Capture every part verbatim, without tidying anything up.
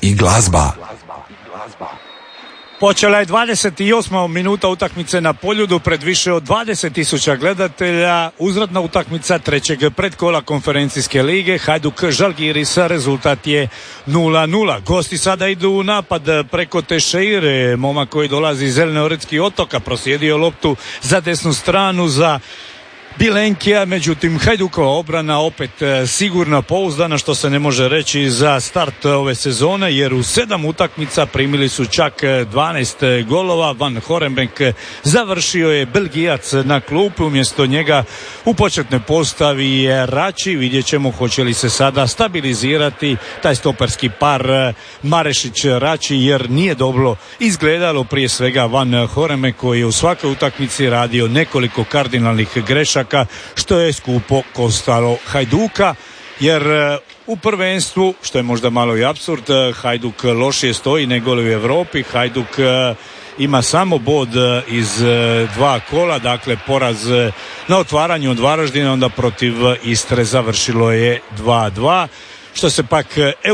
i glazba. Počela je dvadeset osma minuta utakmice na Poljudu pred više od dvadeset tisuća gledatelja. Uzvratna utakmica trećeg predkola konferencijske lige. Hajduk Žalgiris, rezultat je nula nula. Gosti sada idu u napad preko Tešeire, momak koji dolazi iz Zelenoretskih otoka, proslijedio loptu za desnu stranu za Bilenkija, međutim Hajdukova obrana opet sigurna, pouzdana, što se ne može reći za start ove sezone, jer u sedam utakmica primili su čak dvanaest golova. Van Horenbeek završio je Belgijac na klupi, umjesto njega u početnoj postavi je Rači. Vidjet ćemo hoće li se sada stabilizirati taj stoperski par Marešić-Rači, jer nije dobro izgledalo prije svega Van Horenbeek koji je u svakoj utakmici radio nekoliko kardinalnih grešaka, što je skupo koštalo Hajduka, jer u prvenstvu, što je možda malo i apsurd, Hajduk lošije stoji nego li u Europi. Hajduk ima samo bod iz dva kola, dakle poraz na otvaranju od Varaždina, onda protiv Istre završilo je dva dva. Što se pak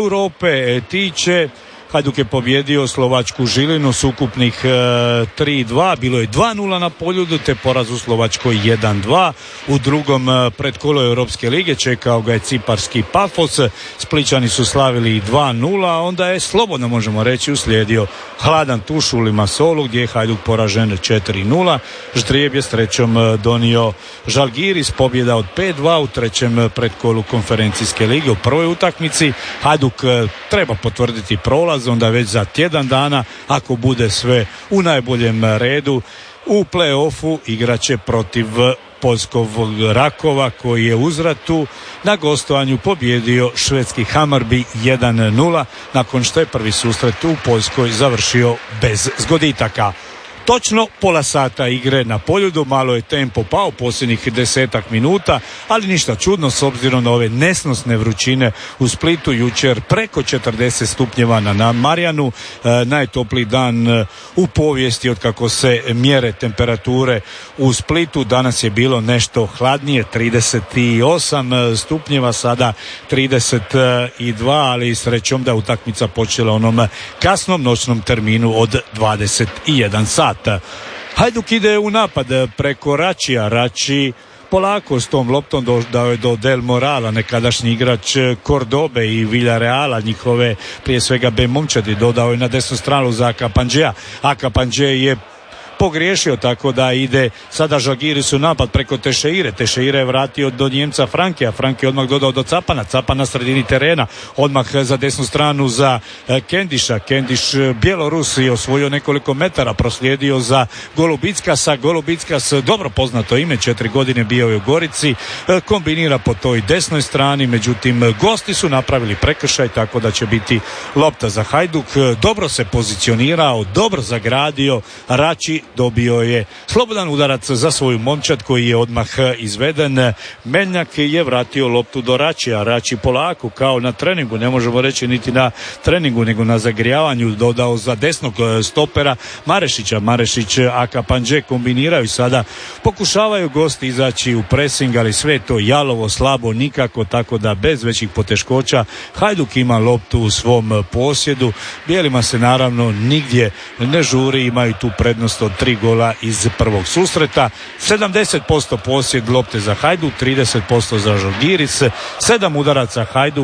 Europe tiče, Hajduk je pobjedio Slovačku Žilinu s ukupnih e, tri dva, bilo je dva nula na Poljudu, te poraz u Slovačkoj jedan dva. U drugom e, predkolu Europske lige čekao ga je ciparski Pafos, Spličani su slavili dva nula, onda je, slobodno možemo reći, uslijedio hladan tuš u Limassolu gdje je Hajduk poražen četiri nula. Ždrijeb je s trećom donio Žalgiris, pobjeda od pet dva u trećem predkolu konferencijske lige. U prvoj utakmici Hajduk e, treba potvrditi prolaz, onda već za tjedan dana, ako bude sve u najboljem redu, u play-offu igraće protiv poljskog Rakova, koji je uzvratu na gostovanju pobjedio švedski Hammarby jedan nula, nakon što je prvi susret u Poljskoj završio bez zgoditaka. Točno pola sata igre na Poljudu, malo je tempo pao posljednjih desetak minuta, ali ništa čudno s obzirom na ove nesnosne vrućine u Splitu. Jučer preko četrdeset stupnjeva na Marjanu, e, najtopliji dan u povijesti od kako se mjere temperature u Splitu. Danas je bilo nešto hladnije, trideset osam stupnjeva, sada trideset dva, ali srećom da utakmica počela onom kasnom noćnom terminu od dvadeset jedan sat. Hajduk ide u napad preko Račija. Rači polako s tom loptom došao je do Del Morala, nekadašnji igrač Kordobe i Villareala, njihove prije svega B momčadi. Dodao je na desnu stranu za Akapanđea. Akapanđe je pogriješio, tako da ide sada Žalgiris u napad preko Tešeire. Tešeire je vratio do Njemca Frankija. Frank je odmah dodao do Capana. Capan na sredini terena. Odmah za desnu stranu za Kendiša. Kendiš, Bjelorus, je osvojio nekoliko metara. Proslijedio za Golubickasa. Golubickas, dobro poznato ime, četiri godine bio je u Gorici. Kombinira po toj desnoj strani. Međutim, gosti su napravili prekršaj, tako da će biti lopta za Hajduk. Dobro se pozicionirao, dobro zagradio. Rači dobio je slobodan udarac za svoju momčad koji je odmah izveden. Meljnjak je vratio loptu do Račija. Rači polako, kao na treningu, ne možemo reći niti na treningu, nego na zagrijavanju, dodao za desnog stopera Marešića. Marešić, Akapanđe kombiniraju sada, pokušavaju gosti izaći u presing, ali sve to jalovo, slabo, nikako, tako da bez većih poteškoća Hajduk ima loptu u svom posjedu. Bijelima se naravno nigdje ne žuri, imaju tu prednost od tri gola iz prvog susreta. sedamdeset posto posjed lopte za Hajduk, trideset posto za Žalgiris, sedam udaraca Hajduk,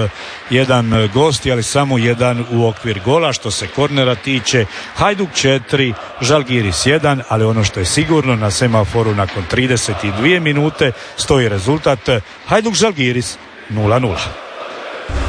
jedan gosti, ali samo jedan u okvir gola. Što se kornera tiče, Hajduk četiri, Žalgiris jedan, ali ono što je sigurno, na semaforu nakon trideset dvije minute stoji rezultat Hajduk Žalgiris nula nula.